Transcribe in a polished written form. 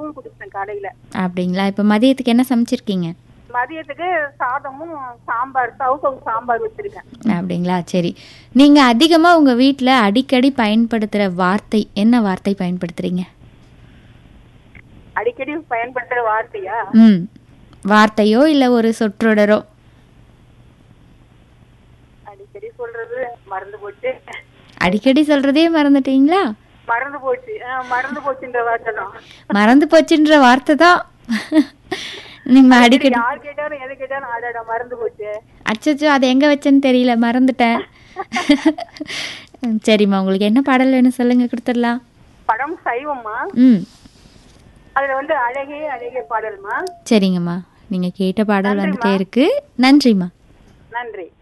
கூழ் குடிச்சேன் காலையில. அப்படிங்களா? இப்போ மதியத்துக்கு என்ன சமைச்சிருக்கீங்க? மதியத்துக்கு சாதமும் சாம்பார், சவுசவு சாம்பார் வச்சிருக்கேன். அப்படிங்களா? சரி. நீங்கள் அதிகமாக உங்கள் வீட்டில் அடிக்கடி பயன்படுத்துகிற வார்த்தை என்ன வார்த்தை பயன்படுத்துகிறீங்க? அடிக்கடி பயன்படுத்துற வார்த்தையா? வார்த்தையோ இல்லை ஒரு சொற்றொடரோ? அடிக்கடி சொல்றது மறந்து போச்சு. அடிக்கடி சொல்கிறதே மறந்துட்டீங்களா? மறந்து போச்சு. மறந்து போச்சுன்ற வார்த்தை தான். மறந்து போச்சுன்ற வார்த்தை தான் நீங்கள் அடிக்கடி யார் கேட்டாலும் எது கேட்டாலும் ஆடாடா மறந்து போச்சு. அச்சச்சோ, அது எங்கே வச்சேன்னு தெரியல, மறந்துட்டேன். சரிம்மா, உங்களுக்கு என்ன பாடல் வேணும் சொல்லுங்க, கொடுத்துடலாம். படம் சைவம்மா. அதுல அழகே அழகே பாடல்மா. சரிங்கம்மா, நீங்கள் கேட்ட பாடல் வந்துட்டே இருக்கு. நன்றிம்மா. நன்றி.